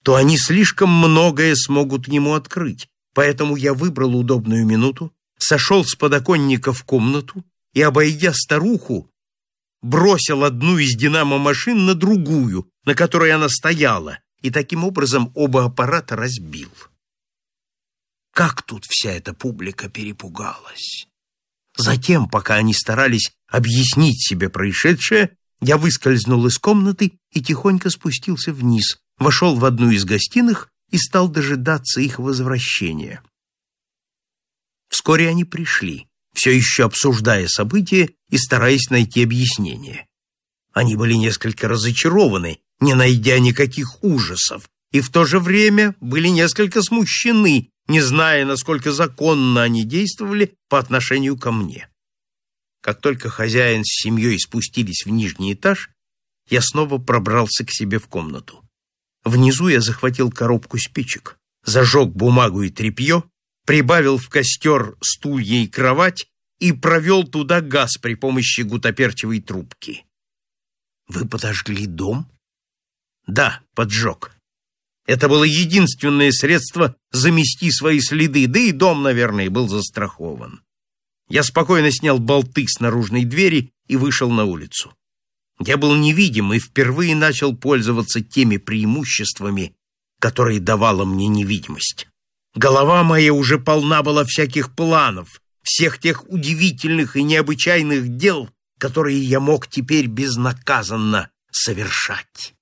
то они слишком многое смогут ему открыть. Поэтому я выбрал удобную минуту, сошел с подоконника в комнату и, обойдя старуху, бросил одну из динамо-машин на другую, на которой она стояла, и таким образом оба аппарата разбил. Как тут вся эта публика перепугалась! Затем, пока они старались объяснить себе происшедшее, я выскользнул из комнаты и тихонько спустился вниз, вошел в одну из гостиных и стал дожидаться их возвращения. Вскоре они пришли, все еще обсуждая события и стараясь найти объяснение. Они были несколько разочарованы, не найдя никаких ужасов, и в то же время были несколько смущены, не зная, насколько законно они действовали по отношению ко мне. Как только хозяин с семьей спустились в нижний этаж, я снова пробрался к себе в комнату. Внизу я захватил коробку спичек, зажег бумагу и тряпье, прибавил в костер стулья и кровать и провел туда газ при помощи гутаперчевой трубки. «Вы подожгли дом?» «Да, поджег. Это было единственное средство замести свои следы, да и дом, наверное, был застрахован. Я спокойно снял болты с наружной двери и вышел на улицу. Я был невидим и впервые начал пользоваться теми преимуществами, которые давала мне невидимость. Голова моя уже полна была всяких планов, всех тех удивительных и необычайных дел, которые я мог теперь безнаказанно совершать.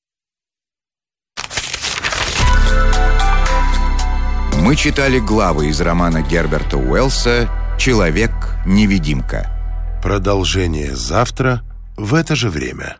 Мы читали главы из романа Герберта Уэллса «Человек-невидимка». Продолжение завтра в это же время.